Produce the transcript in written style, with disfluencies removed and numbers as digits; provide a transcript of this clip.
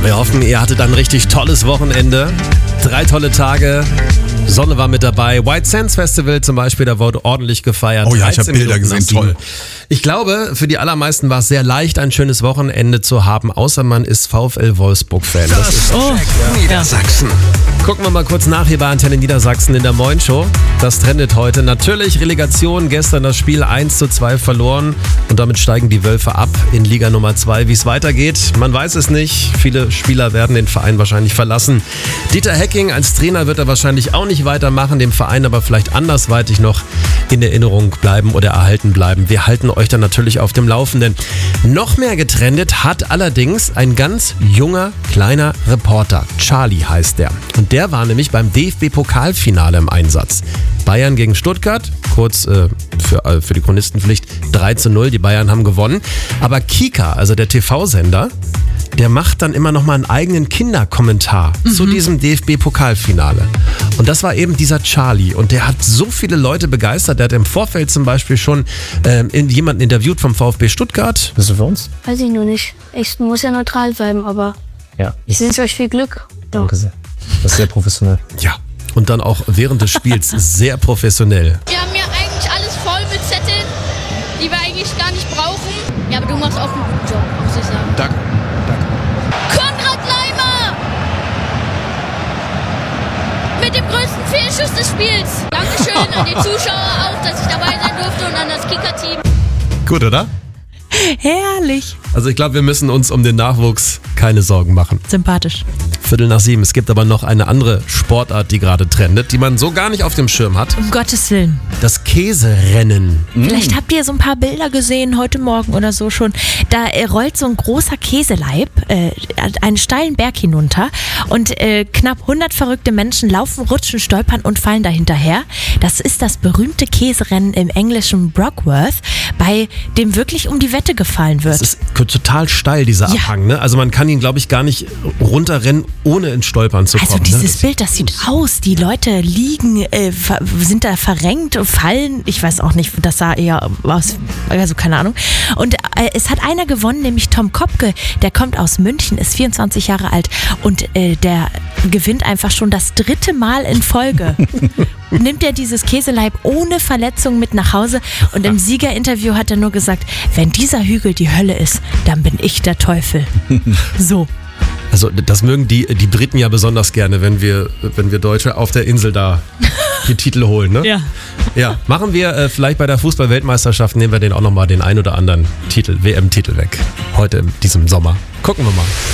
Wir hoffen, ihr hattet ein richtig tolles Wochenende. 3 tolle Tage. Sonne war mit dabei. White Sands Festival zum Beispiel, da wurde ordentlich gefeiert. Oh ja, ich habe Bilder gesehen, toll. Ich glaube, für die allermeisten war es sehr leicht, ein schönes Wochenende zu haben, außer man ist VfL Wolfsburg-Fan. Das ist Niedersachsen. Gucken wir mal kurz nach hier bei Antenne Niedersachsen in der Moin-Show. Das trendet heute. Natürlich Relegation, gestern das Spiel 1:2 verloren und damit steigen die Wölfe ab in Liga Nummer 2. Wie es weitergeht, man weiß es nicht. Viele Spieler werden den Verein wahrscheinlich verlassen. Dieter Hecking als Trainer wird er wahrscheinlich auch nicht weitermachen, dem Verein aber vielleicht andersweitig noch in Erinnerung bleiben oder erhalten bleiben. Wir halten euch dann natürlich auf dem Laufenden. Noch mehr getrendet hat allerdings ein ganz junger, kleiner Reporter. Charlie heißt der. Und der war nämlich beim DFB-Pokalfinale im Einsatz. Bayern gegen Stuttgart, kurz für die Chronistenpflicht 3:0, die Bayern haben gewonnen. Aber Kika, also der TV-Sender, der macht dann immer noch mal einen eigenen Kinderkommentar zu diesem DFB-Pokalfinale. Und das war eben dieser Charlie. Und der hat so viele Leute begeistert. Der hat im Vorfeld zum Beispiel schon jemanden interviewt vom VfB Stuttgart. Bist du für uns? Weiß ich noch nicht. Ich muss ja neutral bleiben, aber Ja. ich wünsche euch viel Glück. Danke sehr. Das ist sehr professionell. Ja. Und dann auch während des Spiels sehr professionell. Wir haben ja eigentlich alles voll mit Zetteln, die wir eigentlich gar nicht brauchen. Ja, aber du machst auch einen guten Job, muss ich sagen. Danke. Konrad Leimer! Mit dem größten Fehlschuss des Spiels. Dankeschön an die Zuschauer auch, dass ich dabei sein durfte und an das Kicker-Team. Gut, oder? Herrlich. Also ich glaube, wir müssen uns um den Nachwuchs keine Sorgen machen. Sympathisch. 7:15. Es gibt aber noch eine andere Sportart, die gerade trendet, die man so gar nicht auf dem Schirm hat. Um Gottes Willen. Das Käserennen. Vielleicht habt ihr so ein paar Bilder gesehen, heute Morgen oder so schon. Da rollt so ein großer Käseleib einen steilen Berg hinunter und knapp 100 verrückte Menschen laufen, rutschen, stolpern und fallen da hinterher. Das ist das berühmte Käserennen im englischen Brockworth, bei dem wirklich um die Wette gefallen wird. Das ist total steil, dieser Ja. Abhang. Ne? Also man kann ihn, glaube ich, gar nicht runterrennen, ohne ins Stolpern zu kommen. Also dieses ne? Bild, das sieht aus. Die Leute liegen, sind da verrenkt und fallen. Ich weiß auch nicht, das sah eher aus, also keine Ahnung. Und es hat einer gewonnen, nämlich Tom Kopke. Der kommt aus München, ist 24 Jahre alt und der gewinnt einfach schon das 3. Mal in Folge. Nimmt er dieses Käseleib ohne Verletzung mit nach Hause und im Siegerinterview hat er nur gesagt, wenn dieser Hügel die Hölle ist, dann bin ich der Teufel. So. Also das mögen die Briten ja besonders gerne, wenn wir Deutsche auf der Insel da die Titel holen. Ne? Ja. Ja, machen wir vielleicht bei der Fußball-Weltmeisterschaft, nehmen wir den auch nochmal den ein oder anderen Titel, WM-Titel weg. Heute in diesem Sommer. Gucken wir mal.